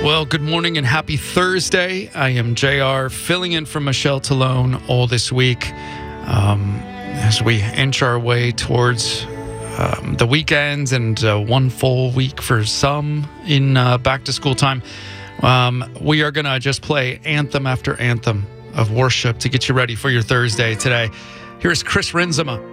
Well, good morning and happy Thursday. I am JR, filling in for Michelle Talone all this week as we inch our way towards the weekends and one full week for some in back to school time. We are going to just play anthem after anthem of worship to get you ready for your Thursday today. Here's Chris Renzema.